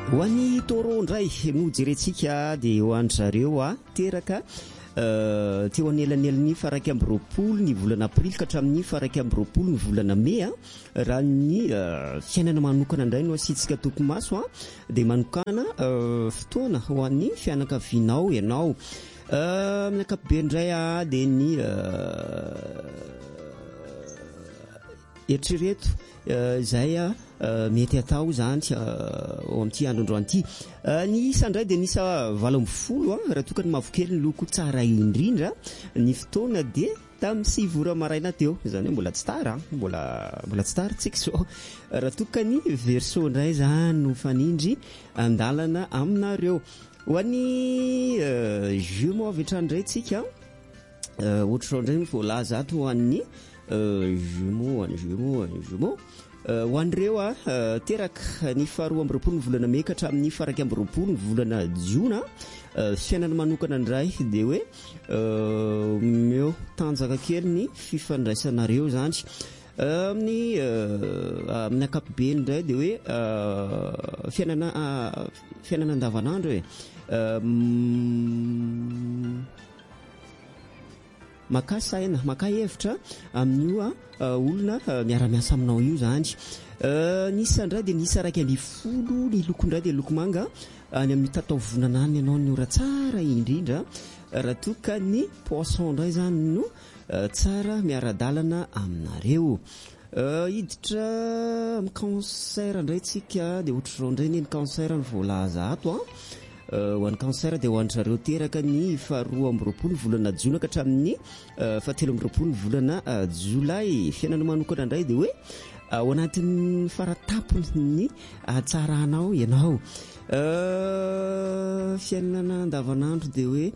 Ho an'ny taureau indray no jerentsika dia ho an'ny zareo teraka teo anelanelany faraika amby roapolo ny volana aprily ka hatramin'ny faraika amby roapolo ny volana mey raha ny fiainana manokana indray no asitsika tokomaso dia manokana fotoana ho an'ny fianakavianao ianao amin'ny ankapobeny indray dia ny eritrereto izay mety atao zany ao amin'ity androandroany ity. Ny isa indray dia nisa 20 raha tokany mavokely ny loko tsara indrindra. Ny fotoana dia tamin'ny 7 maraina teo, izany hoe mbola tsy tara, mbola tsy tara tsika zao. Raha tokany verseau indray zany no fanindry andalana aminareo. Ho an'ny jumeaux avy hatrany indray tsika ohatr'izao indray ny voalaza ato ho an'ny jumeaux ho an'ireo teraka ny 12 ny volana mey ka hatramin'ny faraika amby 20 ny volana jiona. Fiainana manokana indray dia hoe meo tanjaka kely ny fifandraisanareo zany amin'ny ankapobeny indray dia hoe fiainana andavanandro maka saina, maka hevitra amin'io olona miara-miasa aminao io zany. Nisa indray dia nisa 12 ny loko indray dia loko manga any amin'ny tataovonana any ianao ny ora tsara indrindra. Raha toka ny poisson indray zany no tsara miara-dalana aminareo. Hiditra amin'ny cancer indray tsika dia ohatr'izao indray ny cancer ny voalaza ato ho an'ny cancer dia ho an'ny zareo teraka ny 12 volana jiona ka hatramin'ny 17 volana jolay. Fiainana manokana indray dia hoe ao anatin'ny faratapony ny tsaranao ianao. Fiainana andavanandro dia hoe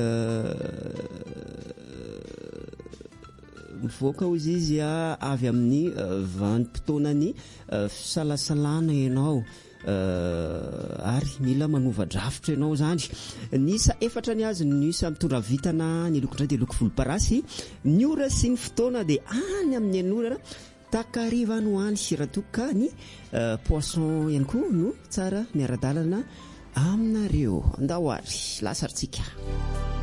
mivoaka hozy izy avy amin'ny vanim-potoanany fisalasalana ianao ary mila manova-drafitra ianao zany. Nisa 4 ny azy ny isa mitondra vitana ny loko indray dia loko volomparasy. Ny ora sy ny fotoana dia any amin'ny anora takariva no any raha toka ny poisson ihany koa no tsara miara-dalana aminareo. Andahoary lasaritsika.